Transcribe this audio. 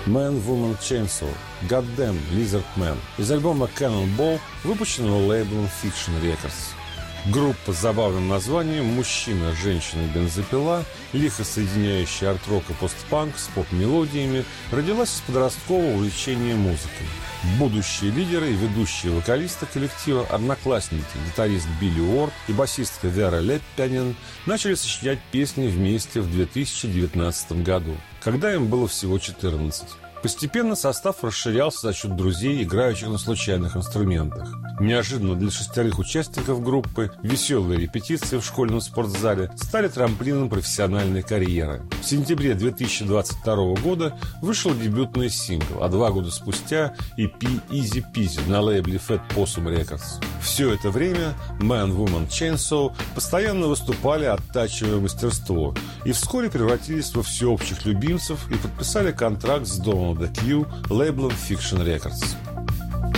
Man, Woman, Chainsaw, Goddamn, Lizard Man из альбома Cannonball, выпущенного лейблом Fiction Records. Группа с забавным названием «Мужчина, женщина, бензопила», лихо соединяющая арт-рок и постпанк с поп-мелодиями, родилась из подросткового увлечения музыкой. Будущие лидеры и ведущие вокалисты коллектива, одноклассники, гитарист Билли Уорд и басистка Вера Леппянин начали сочинять песни вместе в 2019 году, когда им было всего 14. Постепенно состав расширялся за счет друзей, играющих на случайных инструментах. Неожиданно для 6 участников группы веселые репетиции в школьном спортзале стали трамплином профессиональной карьеры. В сентябре 2022 года вышел дебютный сингл, а 2 года спустя EP Easy Peasy на лейбле Fat Possum Records. Все это время Man, Woman, Chainsaw постоянно выступали, оттачивая мастерство, и вскоре превратились во всеобщих любимцев и подписали контракт с Donald Q лейблом Fiction Records.